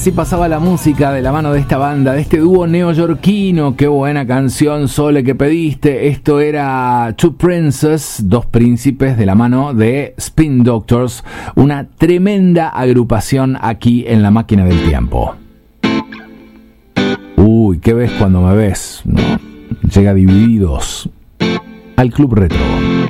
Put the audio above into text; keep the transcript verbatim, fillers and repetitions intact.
Así pasaba la música de la mano de esta banda, de este dúo neoyorquino. Qué buena canción, Sole, que pediste. Esto era Two Princes, dos príncipes, de la mano de Spin Doctors, una tremenda agrupación aquí en La Máquina del Tiempo. Uy, ¿qué ves cuando me ves? ¿No? Llega Divididos al Club Retro.